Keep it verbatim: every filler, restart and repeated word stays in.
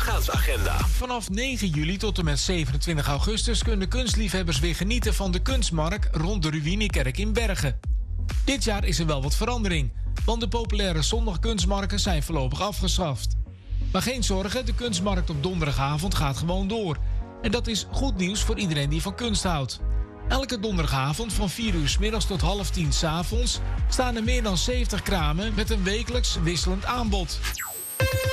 schaatsagenda. Vanaf negen juli tot en met zevenentwintig augustus kunnen kunstliefhebbers weer genieten van de kunstmarkt rond de Ruïnekerk in Bergen. Dit jaar is er wel wat verandering, want de populaire zondagkunstmarkten zijn voorlopig afgeschaft. Maar geen zorgen, de kunstmarkt op donderdagavond gaat gewoon door. En dat is goed nieuws voor iedereen die van kunst houdt. Elke donderdagavond van vier uur 's middags tot half tien 's avonds staan er meer dan zeventig kramen met een wekelijks wisselend aanbod.